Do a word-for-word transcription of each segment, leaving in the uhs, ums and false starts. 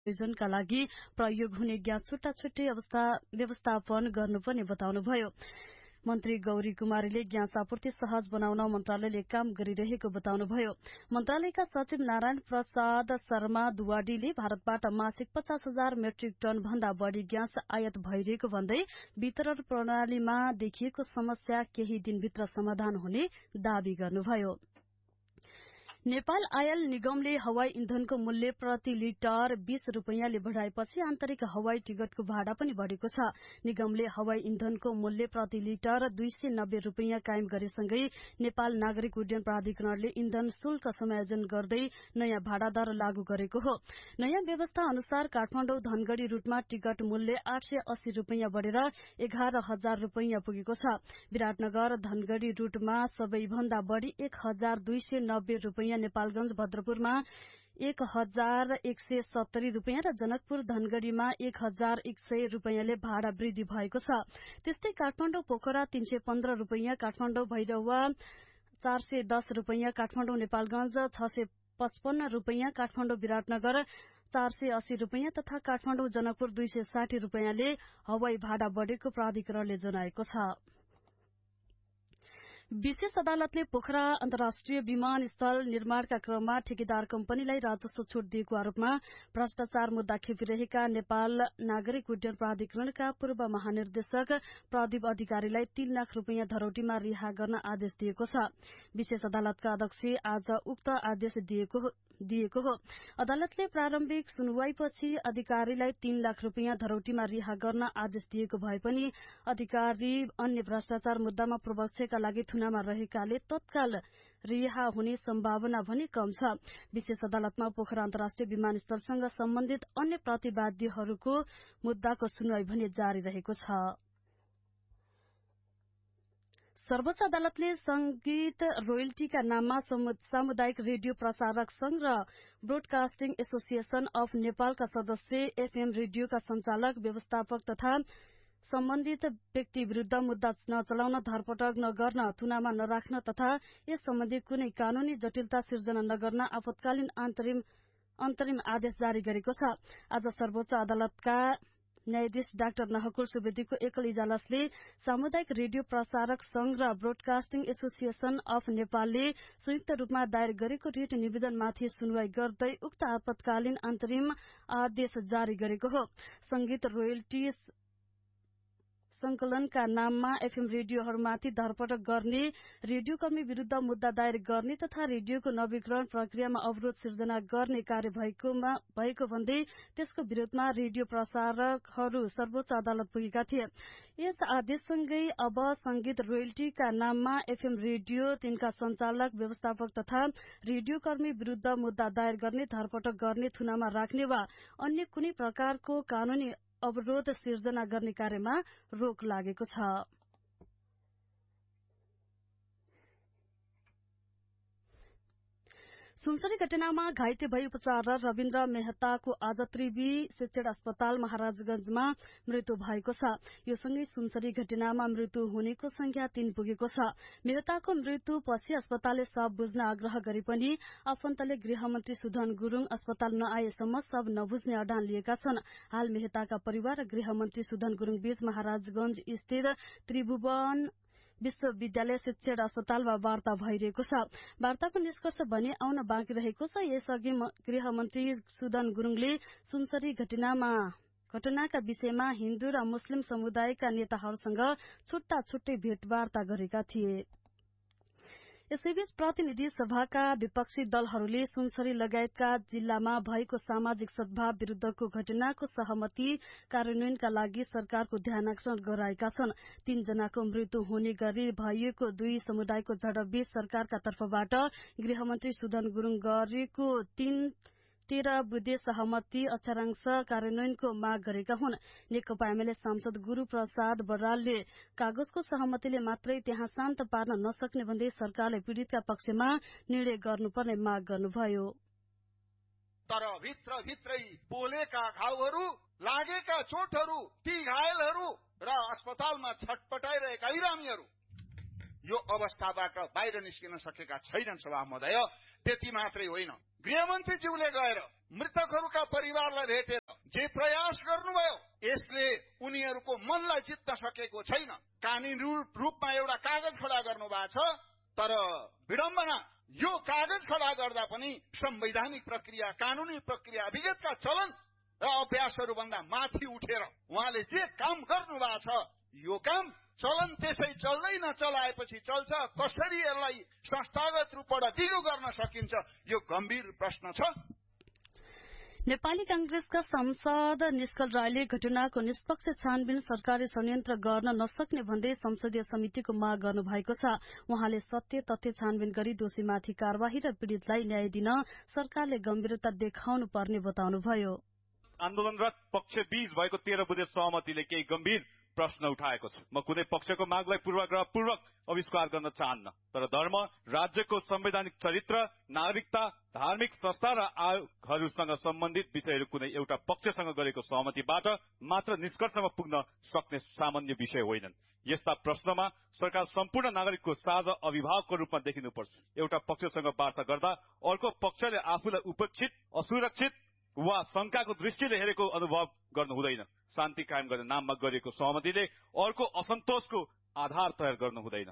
प्रयोजनका लागि प्रयोग हुने ग्यास छुट्टा छुट्टै अवस्था व्यवस्थापन गर्नुपर्ने बताउनुभयो। मन्त्री गौरी कुमारीले ग्यास आपूर्ति सहज बनाउन मन्त्रालयले काम गरिरहेको बताउनुभयो। मन्त्रालयका सचिव नारायण प्रसाद शर्मा दुवाडीले भारतबाट मासिक पचास हजार मेट्रिक टन भन्दा बढ़ी ग्यास आयात भइरहेको भन्दै वितरण प्रणालीमा देखिएको समस्या केही दिनभित्र समाधान हुने दावी गर्नुभयो। नेपाल आयल निगमले हवाई इन्धनको मूल्य प्रति लिटर बीस रूपियाँले बढ़ाएपछि आन्तरिक हवाई टिकटको भाडा पनि बढ़ेको छ। निगमले हवाई इन्धनको मूल्य प्रति लिटर दुई सय नब्बे रूपियाँ कायम गरेसँगै नेपाल नागरिक उड्डयन प्राधिकरणले इन्धन शुल्क समायोजन गर्दै नयाँ भाडा दर लागू गरेको हो। नयाँ व्यवस्था अनुसार काठमाडौँ धनगढ़ी रूटमा टिकट मूल्य आठ सय अस्सी रूपियाँ बढ़ेर एघार हजार रूपियाँ पुगेको छ। विराटनगर धनगढ़ी रूटमा सबैभन्दा बढ़ी एक हजार दुई सय नब्बे रूपियाँ नेपालगंज भद्रपुरमा एक हजार एक सय सत्तरी रूपियाँ र जनकपुर धनगढ़ीमा एक हजार एक सय रूपियाँले भाडा वृद्धि भएको छ। त्यस्तै काठमाडौँ पोखरा तीन सय पन्ध्र रूपियाँ, काठमाडौँ भैरवा चार सय दस रूपियाँ, काठमाडौँ नेपालगंज छ सय पचपन्न रूपियाँ, काठमाडौँ विराटनगर चार सय अस्सी रूपियाँ तथा काठमाडौँ जनकपुर दुई सय साठी रूपियाँले हवाई भाडा बढ़ेको प्राधिकरणले जनाएको छ। विशेष अदालतले पोखरा अन्तर्राष्ट्रिय विमानस्थल निर्माणका क्रममा ठेकेदार कम्पनीलाई राजस्व छूट दिएको आरोपमा भ्रष्टाचार मुद्दा खेपिरहेका नेपाल नागरिक उड्डयन प्राधिकरणका पूर्व महानिर्देशक प्रदीप अधिकारीलाई तीन लाख रूपियाँ धरौटीमा रिहा गर्न आदेश दिएको छ। विशेष अदालतका अध्यक्ष आज उक्त आदेश दिएको दिएको हो। अदालतले प्रारम्भिक सुनवाईपछि अधिकारीलाई तीन लाख रूपियाँ धरौटीमा रिहा गर्न आदेश दिएको भए पनि अधिकारी अन्य भ्रष्टाचार मुद्दामा प्रवक्षका लागि थुनामा रहेकाले तत्काल रिहा हुने सम्भावना भने कम छ। विशेष अदालतमा पोखरा अन्तर्राष्ट्रिय विमानस्थलसँग सम्बन्धित अन्य प्रतिवादीहरूको मुद्दाको सुनवाई भने जारी रहेको छ। सर्वोच्च अदालतले संगीत रोयल्टीका नाममा सामुदायिक रेडियो प्रसारक संघ र ब्रोडकास्टिङ एसोसिएशन अफ नेपालका सदस्य एफएम रेडियोका संचालक व्यवस्थापक तथा सम्बन्धित व्यक्ति विरूद्ध मुद्दा नचलाउन, धरपटक नगर्न, थुनामा नराख्न तथा यस सम्बन्धी कुनै कानूनी जटिलता सिर्जना नगर्न आपतकालीन अन्तरिम अन्तरिम आदेश जारी गरेको छ। आज सर्वोच्च अदालतका न्यायाधीश डाक्टर नहकुल सुवेदीको एकल इजलासले सामुदायिक रेडियो प्रसारक संघ र ब्रोडकास्टिङ एसोसिएशन अफ नेपालले संयुक्त रूपमा दायर गरेको रिट निवेदनमाथि सुनवाई गर्दै उक्त आपतकालीन अन्तरिम आदेश जारी गरेको हो। संगीत रोयल्टी संकलनका नाममा एफएम रेडियोहरूमाथि धरपटक गर्ने, रेडियोकर्मी विरूद्ध मुद्दा दायर गर्ने तथा रेडियोको नवीकरण प्रक्रियामा अवरोध सिर्जना गर्ने कार्य भएकोमा भएको भन्दै त्यसको विरोधमा रेडियो प्रसारकहरू सर्वोच्च अदालत पुगेका थिए। यस आदेशसँगै अब संगीत रोयल्टीका नाममा एफएम रेडियो, तिनका संचालक, व्यवस्थापक तथा रेडियोकर्मी विरूद्ध मुद्दा दायर गर्ने, धरपटक गर्ने, थुनामा राख्ने वा अन्य कुनै प्रकारको कानूनी अवरोध सिर्जना गर्ने कार्यमा रोक लागेको छ। सुनसरी घटनामा घाइते भई उपचाररत रविन्द्र मेहताको आज त्रिवी शिक्षण अस्पताल महाराजगंजमा मृत्यु भएको छ। यो सँगै सुनसरी घटनामा मृत्यु हुनेको संख्या तीन पुगेको छ। मेहताको मृत्यु पछि अस्पतालले शव बुझ्न आग्रह गरे पनि आफन्तले गृहमन्त्री सुधन गुरूङ अस्पताल नआएसम्म शव नबुझ्ने अडान लिएका छन्। हाल मेहताका परिवार र गृहमन्त्री सुधन गुरूङ बीच महाराजगंज स्थित त्रिभुवन विश्वविद्यालय शिक्षण अस्पतालमा वार्ता भइरहेको छ। वार्ताको निष्कर्ष भने आउन बाँकी रहेको छ। यसअघि गृहमन्त्री सुधन गुरूङले सुनसरी घटनामा घटनाका विषयमा हिन्दू र मुस्लिम समुदायका नेताहरूसँग छुट्टा छुट्टै भेटवार्ता गरेका थिए। यसैबीच प्रतिनिधि सभाका विपक्षी दलहरूले सुनसरी लगायतका जिल्लामा भएको सामाजिक सद्भाव विरूद्धको घटनाको सहमति कार्यान्वयनका लागि सरकारको ध्यानाकर्षण गराएका छन्। तीन जनाको मृत्यु हुने गरी भइएको दुई समुदायको झडपबीच सरकारका तर्फबाट गृहमन्त्री सुधन गुरूङ गरेको तीन तेह्र बुधे सहमति अक्षरांश कार्यान्वयनको माग गरेका हुन्। नेकपा एमाले सांसद गुरू प्रसाद बरालले कागजको सहमतिले मात्रै त्यहाँ शान्त पार्न नसक्ने भन्दै सरकारले पीड़ितका पक्षमा निर्णय गर्नुपर्ने माग गर्नुभयो। तर भित्र भित्रै पोलेका घाउहरू, लागेका चोटहरू, ती घायलहरू र अस्पतालमा छटपटाइरहेका बिरामीहरू यो अवस्थाबाट बाहिर निस्किन सकेका छैनन्। सभा महोदय, त्यति मात्रै होइन, गृहमन्त्रीज्यूले गएर मृतकहरूका परिवारलाई भेटेर जे प्रयास गर्नुभयो यसले उनीहरूको मनलाई जित्न सकेको छैन। कानुनी रूपमा एउटा कागज खडा गर्नु भएको छ, तर विडम्बना यो कागज खडा गर्दा पनि संवैधानिक प्रक्रिया, कानुनी प्रक्रिया, विगतका चलन र अभ्यासहरू भन्दा माथि उठेर उहाँले जे काम गर्नु भएको छ यो काम चलन त्यसै चल्दै नचलाएपछि चल्छ, कसरी यसलाई संस्थागत रूपबाट दिगो गर्न सकिन्छ, यो गम्भीर प्रश्न छ। नेपाली कांग्रेसका सांसद निष्कल रायले घटनाको निष्पक्ष छानबिन सरकारले संयन्त्र गर्न नसक्ने भन्दै संसदीय समितिको माग गर्नु भएको छ। उहाँले सत्य तथ्य छानबिन गरी दोषीमाथि कार्यवाही र पीड़ितलाई न्याय दिन सरकारले गम्भीरता देखाउनु पर्ने बताउनुभयो। आन्दोलनरत पक्ष बीच भएको तेह्र बुँदे सहमतिले केही गम्भीर प्रश्न उठाएको छ। म कुनै पक्षको मागलाई पूर्वाग्रह पूर्वक अविष्कार गर्न चाहन्न, तर धर्म, राज्यको संवैधानिक चरित्र, नागरिकता, धार्मिक संस्था र आयोगहरूसँग सम्बन्धित विषयहरू कुनै एउटा पक्षसँग गरेको सहमतिबाट मात्र निष्कर्षमा पुग्न सक्ने सामान्य विषय होइनन्। यस्ता प्रश्नमा सरकार सम्पूर्ण नागरिकको साझा अभिभावकको रूपमा देखिनुपर्छ। एउटा पक्षसँग वार्ता गर्दा अर्को पक्षले आफूलाई उपेक्षित, असुरक्षित वा शंकाको दृष्टिले हेरेको अनुभव गर्नु हुँदैन। शान्ति कायम गर्ने नाममा गरिएको सहमतिले अर्को असन्तोषको आधार तयार गर्नु हुँदैन।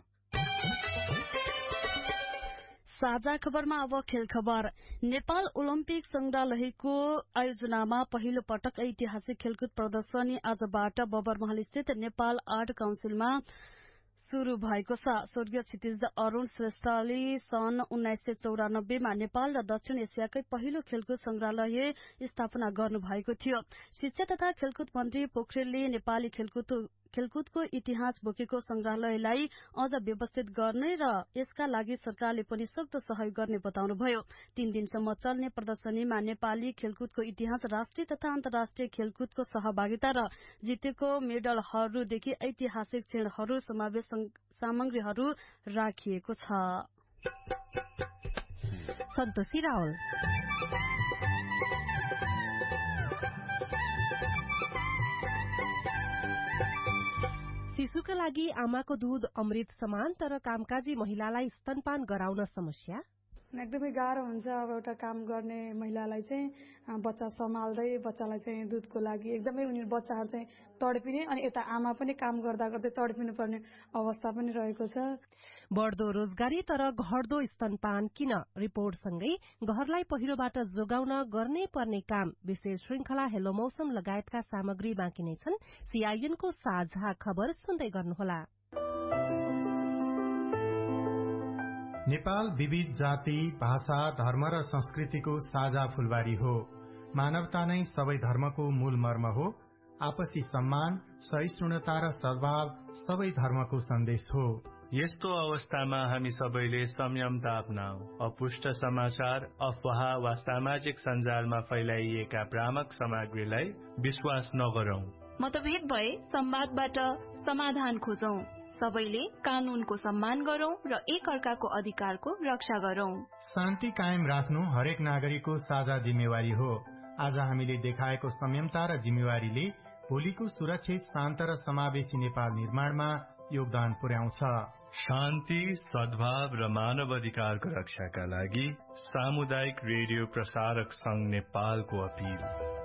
साझा खबरमा अब खेल खबर। नेपाल ओलम्पिक संग्रहालयको आयोजनामा पहिलो पटक ऐतिहासिक खेलकुद प्रदर्शनी आजबाट बबरमहल स्थित नेपाल आर्ट काउन्सिलमा शुरू भएको छ। स्वर्गीय क्षितिज अरूण श्रेष्ठले सन् उन्नाइस सय चौरानब्बेमा नेपाल र दक्षिण एसियाकै पहिलो खेलकुद संग्रहालय स्थापना गर्नु भएको थियो। शिक्षा तथा खेलकुद मन्त्री पोखरेलले नेपाली खेलकुद खेलकुदको इतिहास बोकेको संग्रहालयलाई अझ व्यवस्थित गर्ने र यसका लागि सरकारले पनि सक्दो सहयोग गर्ने बताउनुभयो। तीन दिनसम्म चल्ने प्रदर्शनीमा नेपाली खेलकुदको इतिहास, राष्ट्रिय तथा अन्तर्राष्ट्रिय खेलकुदको सहभागिता र जितेको मेडलहरूदेखि ऐतिहासिक क्षणहरू समावेश सामग्रीहरू राखिएको छ। सन्तोषी रावल। शिशुका लागि आमाको दूध अमृत समान, तर कामकाजी महिलालाई स्तनपान गराउन समस्या। एकदमै गाह्रो हुन्छ। अब एउटा काम गर्ने महिलालाई चाहिँ बच्चा सम्हाल्दै बच्चालाई चाहिँ दुधको लागि एकदमै उनी बच्चाहरू चाहिँ तडपिने, अनि यता आमा पनि काम गर्दा गर्दै तडपिनु पर्ने अवस्था पनि रहेको छ। बढ्दो रोजगारी तर घट्दो स्तनपान किन? रिपोर्टसँगै घरलाई पहिरोबाट जोगाउन गर्नै पर्ने काम, विशेष श्रृंखला हेलो मौसम लगायतका सामग्री बाँकी नै छन्। सीआईएनको साझा खबर सुन्दै गर्नुहोला। नेपाल विविध जाति, भाषा, धर्म र संस्कृतिको साझा फूलबारी हो। मानवता नै सबै धर्मको मूल मर्म हो। आपसी सम्मान, सहिष्णुता र सद्भाव सबै धर्मको सन्देश हो। यस्तो अवस्थामा हामी सबैले संयमता अपनाऊ। अपुष्ट समाचार, अफवाह वा सामाजिक सञ्जालमा फैलाइएका भ्रामक सामग्रीलाई विश्वास नगरौं। मतभेद भए संवादबाट समाधान खोजौं। सबैले कानूनको सम्मान गरौं र एक अर्काको अधिकारको रक्षा गरौं। शान्ति कायम राख्नु हरेक नागरिकको साझा जिम्मेवारी हो। आज हामीले देखाएको संयमता र जिम्मेवारीले भोलिको सुरक्षित, शान्त र समावेशी नेपाल निर्माणमा योगदान पुर्याउँछ। शान्ति, सद्भाव र मानव अधिकारको रक्षाका लागि सामुदायिक रेडियो प्रसारक संघ नेपालको अपील।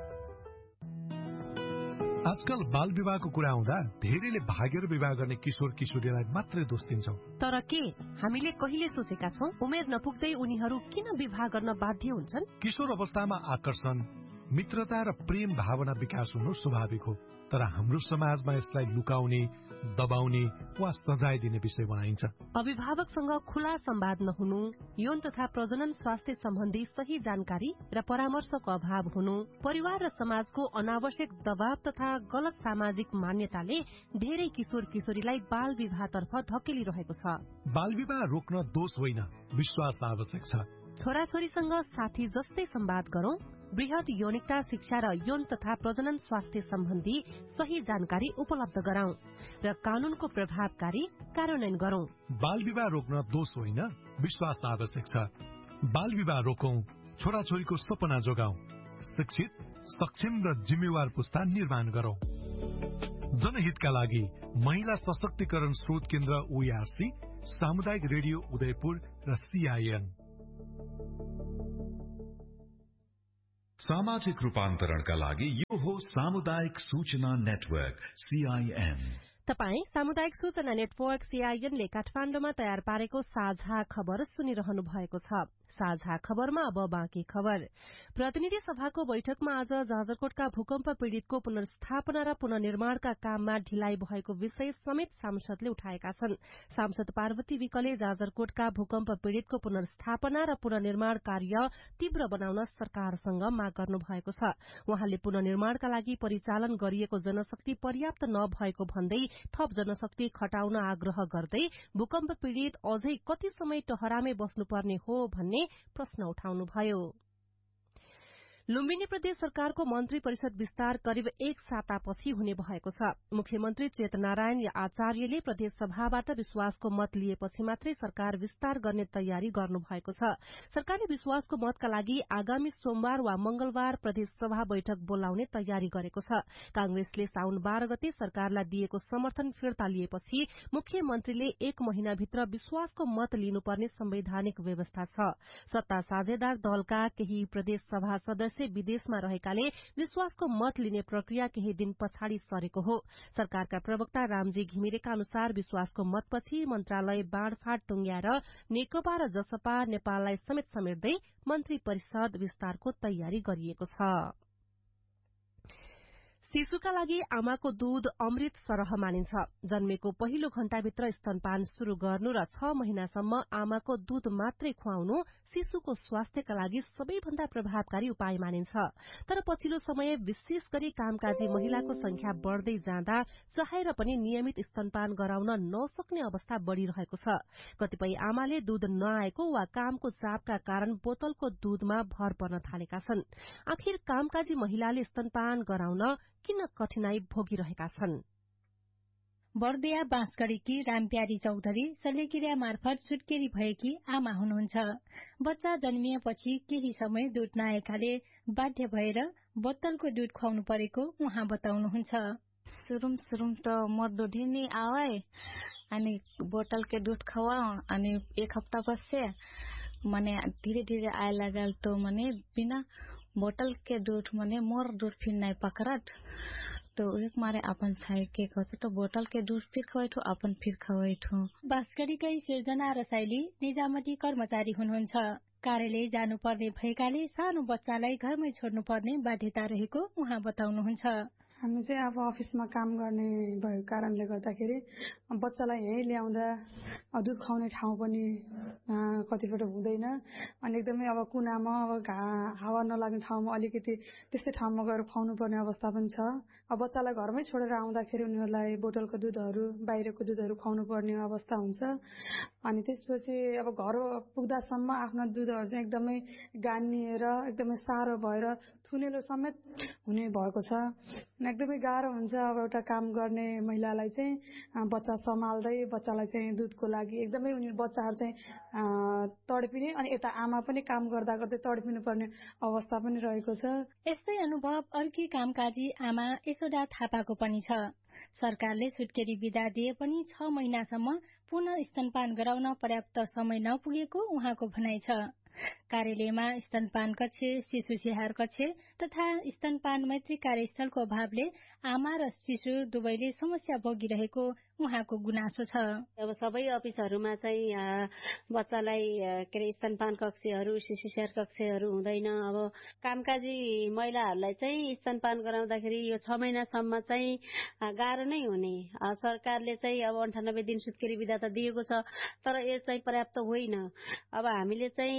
आजकल बाल विवाहको कुरा आउँदा धेरैले भागेर विवाह गर्ने किशोर किशोरीलाई मात्रै दोष दिन्छौं। तर के हामीले कहिले सोचेका छौं उमेर नपुग्दै उनीहरू किन विवाह गर्न बाध्य हुन्छन्? किशोर अवस्थामा आकर्षण, मित्रता र प्रेम भावना विकास हुनु स्वाभाविक हो, तर हाम्रो समाजमा यसलाई लुकाउने, दबाउने वा सजाय दिने विषय बनाइन्छ। अभिभावकसँग खुला संवाद नहुनु, यौन तथा प्रजनन स्वास्थ्य सम्बन्धी सही जानकारी र परामर्शको अभाव हुनु, परिवार र समाजको अनावश्यक दबाव तथा गलत सामाजिक मान्यताले धेरै किशोर किशोरीलाई बाल विवाहतर्फ धकेलिरहेको छ। बाल विवाह रोक्न दोष होइन, विश्वास आवश्यक छ। छोराछोरीसँग साथी जस्तै संवाद गरौं, वृहत यौनिकता शिक्षा र यौन तथा प्रजनन स्वास्थ्य सम्बन्धी सही जानकारी उपलब्ध गराउँ र कानूनको प्रभावकारी कार्यान्वयन गरौं। बाल विवाह रोक्न दोष होइन, विश्वास आवश्यक छ। बाल विवाह रोकौं, छोराछोरीको सपना जोगाउँ, शिक्षित, सक्षम र जिम्मेवार पुस्ता निर्माण गरौं। जनहितका लागि महिला सशक्तिकरण स्रोत केन्द्र ओईआरसी, सामुदायिक रेडियो उदयपुर र सीआईएन। सामाजिक रूपान्तरणका लागि यो हो सामुदायिक सूचना नेटवर्क सीआईएन। तपाई सामुदायिक सूचना नेटवर्क सीआईएन ले काठमाडौँमा तयार पारेको साझा खबर सुनिरहनु भएको छ। साझा खबरमा अब बाँकी खबर। प्रतिनिधि सभाको बैठकमा आज जाजरकोटका भूकम्प पीड़ितको पुनर्स्थापना र पुनर्निर्माणका काममा ढिलाइ भएको विषय समेत सांसदले उठाएका छन्। सांसद पार्वती विकले जाजरकोटका भूकम्प पीड़ितको पुनर्स्थापना र पुनर्निर्माण कार्य तीव्र बनाउन सरकारसँग माग गर्नु भएको छ। उहाँले पुनर्निर्माणका लागि परिचालन गरिएको जनशक्ति पर्याप्त नभएको भन्दै थप जनशक्ति खटाउन आग्रह गर्दै भूकम्प पीड़ित अझै कति समय टहरामै बस्नुपर्ने हो भन्ने प्रश्न उठाउनुभयो। लुम्बिनी प्रदेश सरकारको मन्त्री परिषद विस्तार करिब एक सातापछि हुने भएको छ। मुख्यमन्त्री चेतनारायण आचार्यले प्रदेश सभाबाट विश्वासको मत लिएपछि मात्रै सरकार विस्तार गर्ने तयारी गर्नु भएको छ। सरकारले विश्वासको मतका लागि आगामी सोमबार वा मंगलबार प्रदेश सभा बैठक बोलाउने तयारी गरेको छ। कांग्रेसले साउन बाह्र गते सरकारलाई दिएको समर्थन फिर्ता लिएपछि मुख्यमन्त्रीले एक महिनाभित्र विश्वासको मत लिनुपर्ने संवैधानिक व्यवस्था छ। सत्ता साझेदार दलका केही प्रदेश सभा सदस्य विदेशमा रहेकाले विश्वासको मत लिने प्रक्रिया केही दिन पछाडि सरेको हो। सरकारका प्रवक्ता रामजी घिमिरेका अनुसार विश्वासको मतपछि मन्त्रालय बाँडफाँड टुंग्याएर नेकपा र जसपा नेपाललाई समेत समेट्दै मन्त्री परिषद विस्तारको तयारी गरिएको छ। शिशुका लागि आमाको दूध अमृत सरह मानिन्छ। जन्मेको पहिलो घण्टाभित्र स्तनपान शुरू गर्नु र छ महिनासम्म आमाको दूध मात्रै खुवाउनु शिशुको स्वास्थ्यका लागि सबैभन्दा प्रभावकारी उपाय मानिन्छ। तर पछिल्लो समय विशेष गरी कामकाजी महिलाको संख्या बढ़दै जाँदा चाहेर पनि नियमित स्तनपान गराउन नसक्ने अवस्था बढ़िरहेको छ। कतिपय आमाले दूध नआएको वा कामको चापका कारण बोतलको दूधमा भर पर्न थालेका छन्। आखिर कामकाजी महिलाले स्तनपान गराउन किन कठिनाई भोगिरहेका छन्? बर्दिया बाँसगढ़ीकी रामप्यारी चौधरी शल्यक्रिया मार्फत सुत्केरी भएकी आमा हुनुहुन्छ। बच्चा जन्मिएपछि केही समय दूध नआएकाले बाध्य भएर बोतलको दूध खुवाउनु परेको उहाँ बताउनुहुन्छ। सुरुम सुरुम त मोर दूधी नहीं आवे अनि बोतल के दूध खवाओ अनि एक हफ्ता बसे मने धीरे धीरे आए लगल तो मने बिना बोतल के दूध मने मोर दूध फिर नहीं पकड़त तो एक मारे अपन छाई के कहते तो बोतल के दूध फिर खवाइठो अपन फिर खवाइठो। बाँसगढ़ीकै सिर्जना रसाइली निजामती कर्मचारी हुनुहुन्छ। कार्यालय जानुपर्ने भएकाले सानो बच्चालाई घरमै छोड्नुपर्ने बाध्यता रहेको उहाँ बताउनुहुन्छ। हामी चाहिँ अब अफिसमा काम गर्ने भएको कारणले गर्दाखेरि बच्चालाई यही ल्याउँदा दूध खुवाउने ठाउँ पनि कतिपल्ट हुँदैन अनि एकदमै अब कुनामा अब हावा नलाग्ने ठाउँमा अलिकति त्यस्तै ठाउँमा गएर खुवाउनु पर्ने अवस्था पनि छ। अब बच्चालाई घरमै छोडेर आउँदाखेरि उनीहरूलाई बोतलको दुधहरू बाहिरको दुधहरू खुवाउनु पर्ने अवस्था हुन्छ अनि त्यसपछि अब घर पुग्दासम्म आफ्नो दुधहरू चाहिँ एकदमै गानिएर एकदमै साह्रो भएर थुनेलो समेत हुने भएको छ। एकदमै गाह्रो हुन्छ अब एउटा काम गर्ने महिलालाई चाहिँ बच्चा सम्हाल्दै बच्चालाई चाहिँ दुधको लागि एकदमै उनी बच्चाहरू चाहिँ तडपिने अनि यता आमा पनि काम गर्दा गर्दै तडपिनु पर्ने अवस्था पनि रहेको छ। यस्तै अनुभव अर्की कामकाजी आमा यशोदा थापाको पनि छ। सरकारले सुत्केरी बिदा दिए पनि छ महिनासम्म पुनः स्तनपान गराउन पर्याप्त समय नपुगेको उहाँको भनाइ छ। कार्यालयमा स्तनपान कक्ष, शिशु स्याहार कक्ष तथा स्तनपान मैत्री कार्यस्थलको अभावले आमा र शिशु दुवैले समस्या भोगिरहेको उहाँको गुनासो छ। अब सबै अफिसहरूमा चाहिँ बच्चालाई के अरे स्तनपान कक्षहरू, शिशु स्याहार कक्षहरू हुँदैन। अब कामकाजी महिलाहरूलाई चाहिँ स्तनपान गराउँदाखेरि यो छ महिनासम्म चाहिँ गाह्रो नै हुने। सरकारले चाहिँ अब अन्ठानब्बे दिन सुत्केरी बिदा त दिएको छ तर यो चाहिँ पर्याप्त होइन। अब हामीले चाहिँ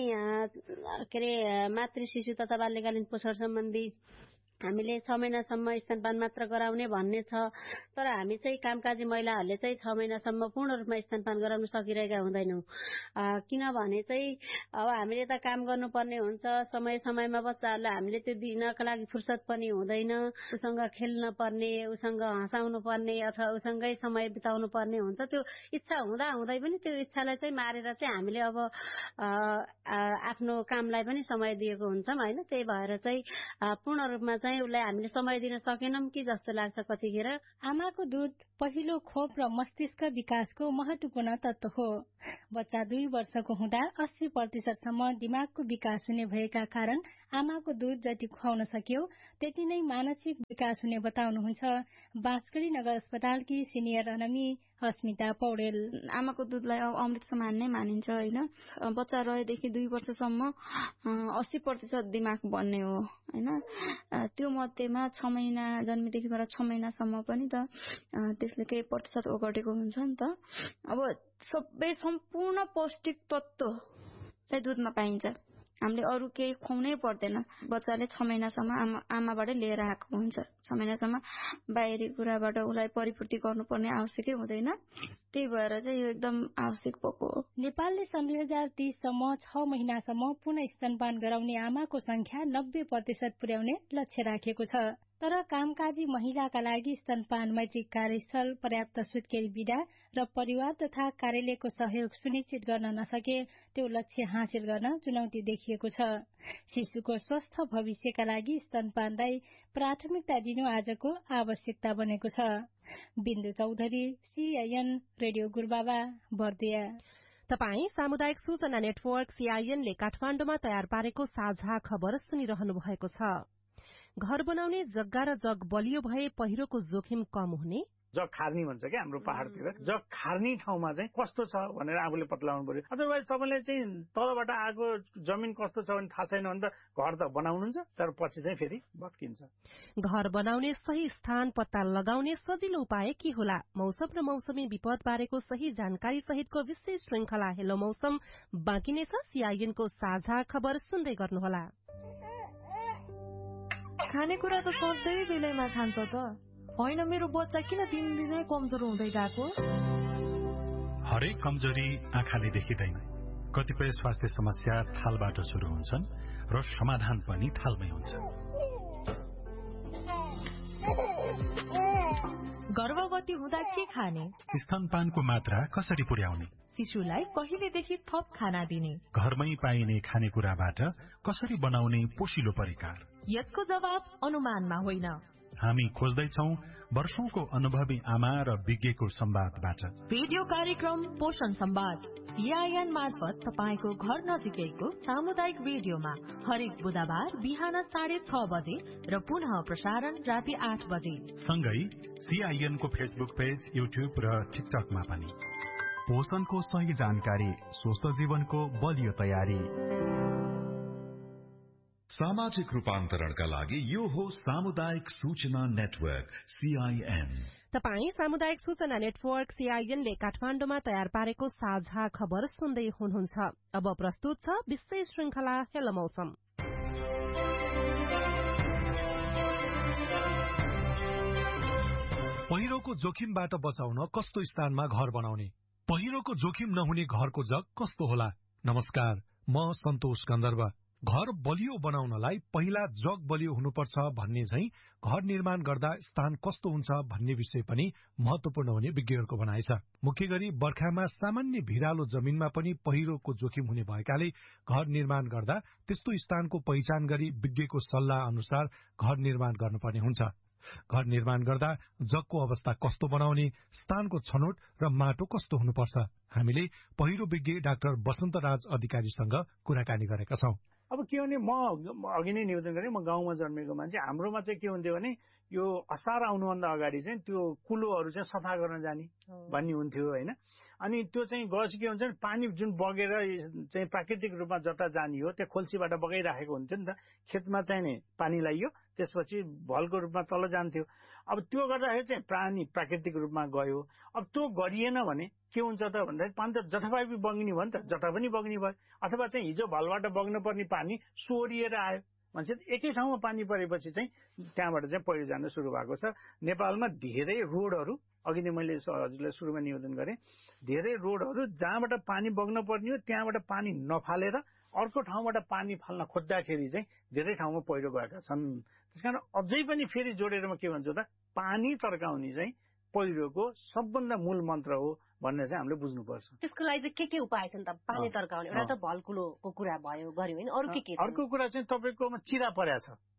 के अरे मातृ शिशु तथा बाल्यकालीन पोषण सम्बन्धी हामीले छ महिनासम्म स्तनपान मात्र गराउने भन्ने छ तर हामी चाहिँ कामकाजी महिलाहरूले चाहिँ छ महिनासम्म पूर्ण रूपमा स्तनपान गराउन सकिरहेका हुँदैनौँ। किनभने चाहिँ अब हामीले त काम गर्नुपर्ने हुन्छ, समय समयमा बच्चाहरूलाई हामीले त्यो दिनका लागि फुर्सद पनि हुँदैन। उसँग खेल्न पर्ने, उसँग हँसाउनु पर्ने अथवा उसँगै समय बिताउनु पर्ने हुन्छ। त्यो इच्छा हुँदा हुँदै पनि त्यो इच्छालाई चाहिँ मारेर चाहिँ हामीले अब आफ्नो कामलाई पनि समय दिएको हुन्छौँ होइन। त्यही भएर चाहिँ पूर्ण रूपमा चाहिँ उसलाई हामीले समय दिन सकेनौं कि जस्तो लाग्छ कतिखेर। आमाको दूध पहिलो खोप र मस्तिष्क विकासको महत्वपूर्ण तत्व हो। बच्चा दुई वर्षको हुँदा अस्सी प्रतिशतसम्म दिमागको विकास हुने भएका कारण आमाको दूध जति खुवाउन सक्यो त्यति नै मानसिक विकास हुने बताउनुहुन्छ बाँसगढी नगर अस्पतालकी सिनियर अनमी अस्मिता पौडेल। आमाको दूधलाई अमृत समान नै मानिन्छ होइन। बच्चा रहेदेखि दुई वर्षसम्म अस्सी प्रतिशत दिमाग बन्ने हो होइन। त्यो मध्येमा छ महिना जन्मेदेखिबाट छ महिनासम्म पनि त त्यसले केही प्रतिशत ओगटेको हुन्छ नि त। अब सबै सम्पूर्ण पौष्टिक तत्त्व चाहिँ दुधमा पाइन्छ। हामीले अरू केही खुवाउनै पर्दैन। बच्चाले छ महिनासम्म आमा आमाबाटै लिएर आएको हुन्छ। छ महिनासम्म बाहिरी कुराबाट उसलाई परिपूर्ति गर्नुपर्ने आवश्यकै हुँदैन। त्यही भएर चाहिँ यो एकदम आवश्यक भएको हो। नेपालले सन् दुई हजार तीससम्म छ महिनासम्म पुनः स्तनपान गराउने आमाको संख्या नब्बे प्रतिशत पुर्याउने लक्ष्य राखेको छ। तर कामकाजी महिलाका लागि स्तनपान मैत्री कार्यस्थल, पर्याप्त सुत्केरी विधा र परिवार तथा कार्यालयको सहयोग सुनिश्चित गर्न नसके त्यो लक्ष्य हासिल गर्न चुनौती देखिएको छ। शिशुको स्वस्थ भविष्यका लागि स्तनपानलाई प्राथमिकता दिनु आजको आवश्यकता बनेको छ। बिन्दु चौधरी, सीआईएन रेडियो गुरुबाबा, बर्दिया। तपाई सामुदायिक सूचना नेटवर्क सीआईएनले काठमाडौँमा तयार पारेको साझा खबर सुनिरहनु भएको छ। घर बनाउने जग्गा र जग बलियो भए पहिरोको जोखिम कम हुने। जग खार्नी भन्छ क्या हाम्रो पहाडतिर। जग खार्नी ठाउँमा चाहिँ कस्तो छ भनेर आफूले पत्लाउनु पर्यो। अदरवाइज तपाईँले चाहिँ तलबाट आएको जमिन कस्तो छ भने थाहा छैन भने त घर त बनाउनुहुन्छ तर पछि चाहिँ फेरि भत्किन्छ। घर बनाउने सही स्थान पत्ता लगाउने सजिलो उपाय के होला? मौसम र मौसमी विपद बारेको सही जानकारी सहितको विशेष श्रृंखला हेलो मौसम बाँकी नै छ। सीआईएनको साझा खबर सुन्दै गर्नुहोला। खानेकुरा त सधैँ बेलैमा खान्छ त होइन। मेरो बच्चा किन दिनदिनै कमजोर हुँदै गएको? हरेक कमजोरी आँखाले देखिँदैन। कतिपय स्वास्थ्य समस्या थालबाट सुरु हुन्छन् र समाधान पनि थालमै हुन्छ। गर्भवती हुँदा के खाने? स्तनपानको मात्रा कसरी पुर्याउने? शिशुलाई कहिलेदेखि थप खाना दिने? घरमै पाइने खानेकुराबाट कसरी बनाउने पोषिलो परिकार? यसको जवाब अनुमानमा होइन। हामी खोज्दैछौ वर्षौंको अनुभवी आमा र विज्ञको संवादबाट। रेडियो कार्यक्रम पोषण संवाद सीआईएन मार्फत तपाईको घर नजिकैको सामुदायिक रेडियोमा हरेक बुधबार बिहान साढे छ बजे र पुनः प्रसारण राति आठ बजे। सँगै सीआईएन को फेसबुक पेज, युट्युब र टिकटकमा पनि। पोषणको सही जानकारी, स्वस्थ जीवनको बलियो तयारी। सामाजिक रूपान्तरणका लागि यो हो सामुदायिक सूचना नेटवर्क सीआईएन। तपाई सामुदायिक सूचना नेटवर्क सीआईएनले काठमाडौँमा तयार पारेको साझा खबर सुन्दै हुनुहुन्छ। अब प्रस्तुत छ विशेष श्रृंखला हेलो मौसम। पहिरोको जोखिमबाट बचाउन कस्तो स्थानमा घर बनाउने? पहिरोको जोखिम नहुने घरको जग कस्तो होला? नमस्कार, म सन्तोष गन्धर्व। घर बलियो बनाउनलाई पहिला जग बलियो हुनुपर्छ भन्ने झैं घर निर्माण गर्दा स्थान कस्तो हुन्छ भन्ने विषय पनि महत्वपूर्ण हुने विज्ञहरूको भनाइ छ। मुख्य गरी बर्खामा सामान्य भिरालो जमिनमा पनि पहिरोको जोखिम हुने भएकाले घर निर्माण गर्दा त्यस्तो स्थानको पहिचान गरी विज्ञको सल्लाह अनुसार घर निर्माण गर्नुपर्ने हुन्छ। घर निर्माण गर्दा जगको अवस्था कस्तो बनाउने, स्थानको छनौट र माटो कस्तो हुनुपर्छ, हामीले पहिरो विज्ञ डाक्टर वसन्त राज अधिकारीसँग कुराकानी गरेका छौं। अब के भने म अघि नै निवेदन गरेँ, म गाउँमा जन्मेको मान्छे। हाम्रोमा चाहिँ के हुन्थ्यो भने यो असार आउनुभन्दा अगाडि चाहिँ त्यो कुलोहरू चाहिँ सफा गर्न जाने भन्ने हुन्थ्यो होइन। अनि त्यो चाहिँ गएपछि के हुन्छ भने पानी जुन बगेर चाहिँ प्राकृतिक रूपमा जता जाने हो त्यो खोल्सीबाट बगाइराखेको हुन्थ्यो नि त। खेतमा चाहिँ नि पानी लगाइयो, त्यसपछि भलको रूपमा तल जान्थ्यो। अब त्यो गर्दाखेरि चाहिँ पानी प्राकृतिक रूपमा गयो। अब त्यो गरिएन भने के हुन्छ त भन्दाखेरि पानी त जथाभावी बग्ने भयो नि त, जता पनि बग्ने भयो। अथवा चाहिँ हिजो भलबाट बग्न पर्ने पानी सोरिएर आयो भन्छ। एकै ठाउँमा पानी परेपछि चाहिँ त्यहाँबाट चाहिँ पहिरो जान सुरु भएको छ। नेपालमा धेरै रोडहरू, अघि नै मैले हजुरलाई सुरुमा निवेदन गरेँ, धेरै रोडहरू जहाँबाट पानी बग्न पर्ने हो त्यहाँबाट पानी नफालेर अर्को ठाउँबाट पानी फाल्न खोज्दाखेरि चाहिँ धेरै ठाउँमा पहिरो गएका छन्। त्यसकारण अझै पनि फेरि जोडेर म के भन्छु त, पानी तर्काउने चाहिँ पहिरोको सबभन्दा मूल मन्त्र हो भन्ने चाहिँ हामीले बुझ्नुपर्छ। त्यसको लागि चाहिँ के के उपाय छन् त? पानी तर्काउने एउटा त भलकुलोको कुरा भयो, गर्यो होइन, अरू के के? अर्को कुरा चाहिँ तपाईँकोमा चिरा परेको छ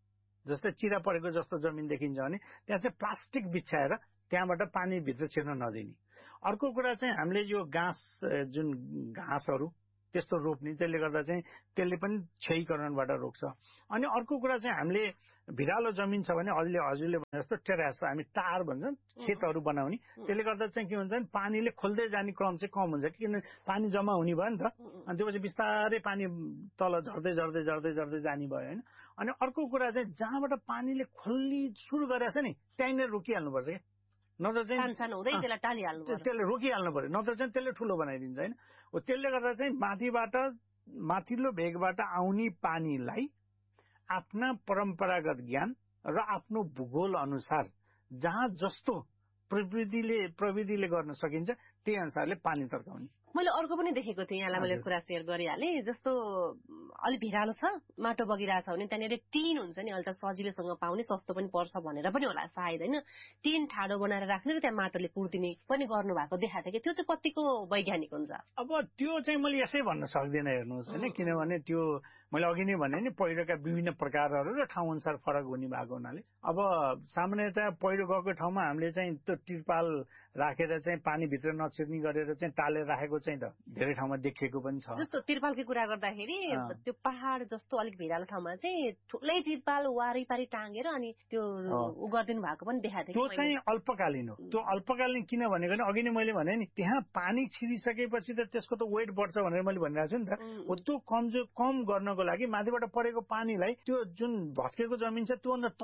जस्तै चिरा परेको जस्तो जमिन देखिन्छ भने त्यहाँ चाहिँ प्लास्टिक बिछाएर त्यहाँबाट पानी भित्र छिर्न नदिने। अर्को कुरा चाहिँ हामीले यो घाँस जुन घाँसहरू त्यस्तो रोप्ने, त्यसले गर्दा चाहिँ त्यसले पनि क्षयीकरणबाट रोक्छ। अनि अर्को कुरा चाहिँ हामीले भिरालो जमिन छ भने अहिले हजुरले भने जस्तो टेरास हामी टार भन्छन् खेतहरू बनाउने, त्यसले गर्दा चाहिँ के हुन्छ भने पानीले खोल्दै जाने क्रम चाहिँ कम हुन्छ, किनभने पानी जम्मा हुने भयो नि त। अनि त्यसपछि बिस्तारै पानी तल झर्दै झर्दै झर्दै झर्दै जाने भयो होइन। अनि अर्को कुरा चाहिँ जहाँबाट पानीले खोल्ने सुरु गरेछ नि त्यहीँनिर रोकिहाल्नुपर्छ क्या, नत्र चाहिँ त्यसले रोकिहाल्नु पर्यो, नत्र चाहिँ त्यसले ठुलो बनाइदिन्छ होइन। हो त्यसले गर्दा चाहिँ माथिबाट माथिल्लो भेगबाट आउने पानीलाई आफ्ना परम्परागत ज्ञान र आफ्नो भूगोल अनुसार जहाँ जस्तो प्रविधिले प्रविधिले गर्न सकिन्छ त्यही अनुसारले पानी तर्काउने। मैले अर्को पनि देखेको थिएँ, यहाँलाई मैले कुरा सेयर गरिहालेँ। जस्तो अलि भिरालो छ, माटो बगिरहेछ भने त्यहाँनिर टिन हुन्छ नि, अहिले त सजिलोसँग पाउने सस्तो पनि पर्छ भनेर पनि होला सायद होइन, टिन ठाडो बनाएर राख्ने र त्यहाँ माटोले पुर्दिने पनि गर्नु भएको देखाएको थियो कि त्यो चाहिँ कतिको वैज्ञानिक हुन्छ? अब त्यो चाहिँ मैले यसै भन्न सक्दिनँ हेर्नुहोस् होइन, किनभने त्यो मैले अघि नै भने नि पहिरोका विभिन्न प्रकारहरू र ठाउँ अनुसार फरक हुने भएको हुनाले अब सामान्यतया पहिरो गएको ठाउँमा हामीले चाहिँ त्यो तिरपाल राखेर चाहिँ पानीभित्र नछिर्ने गरेर चाहिँ टालेर राखेको चाहिँ त धेरै ठाउँमा देखिएको पनि छ। जस्तो तिरपालकै कुरा गर्दाखेरि त्यो पहाड जस्तो अलिक भिरालो ठाउँमा चाहिँ ठुलै तिरपाल वारिपारि टाँगेर अनि त्यो उ गरिदिनु भएको पनि देखाएको थियो। त्यो चाहिँ अल्पकालीन हो। त्यो अल्पकालीन किन भनेको नि अघि नै मैले भने नि त्यहाँ पानी छिरिसकेपछि त त्यसको त वेट बढ्छ भनेर मैले भनिरहेको छु नि त। हो त्यो कम कम गर्नको लागि माथिबाट परेको पानीलाई त्यो जुन भत्केको जमिन छ त्योभन्दा